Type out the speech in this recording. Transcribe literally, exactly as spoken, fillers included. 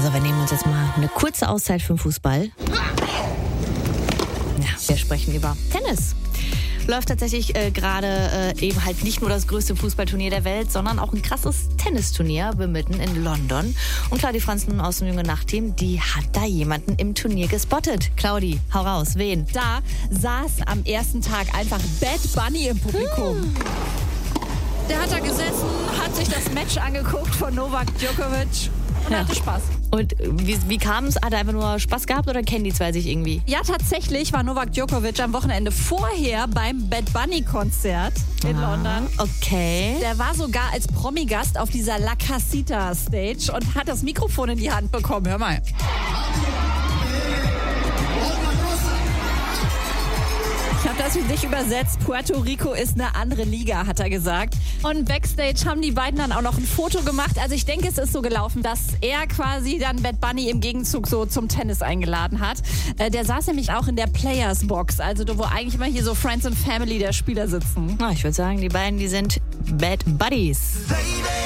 Also wir nehmen uns jetzt mal eine kurze Auszeit für den Fußball. Ja, wir sprechen über Tennis. Läuft tatsächlich äh, gerade äh, eben halt nicht nur das größte Fußballturnier der Welt, sondern auch ein krasses Tennisturnier Wimbledon in London. Und Claudi Franzen aus dem Junge Nacht-Team, die hat da jemanden im Turnier gespottet. Claudi, hau raus, wen? Da saß am ersten Tag einfach Bad Bunny im Publikum. Hm. Der hat da gesessen, hat sich das Match angeguckt von Novak Djokovic und ja. hatte Spaß. Und wie, wie kam es? Hat er einfach nur Spaß gehabt oder kennen die zwei sich irgendwie? Ja, tatsächlich war Novak Djokovic am Wochenende vorher beim Bad Bunny-Konzert in ah, London. Okay. Der war sogar als Promi-Gast auf dieser La Casita-Stage und hat das Mikrofon in die Hand bekommen. Hör mal. Ich habe das für dich übersetzt. Puerto Rico ist eine andere Liga, hat er gesagt. Und backstage haben die beiden dann auch noch ein Foto gemacht. Also ich denke, es ist so gelaufen, dass er quasi dann Bad Bunny im Gegenzug so zum Tennis eingeladen hat. Äh, der saß nämlich auch in der Players Box, also wo eigentlich immer hier so Friends and Family der Spieler sitzen. Na, ich würde sagen, die beiden, die sind Bad Buddies.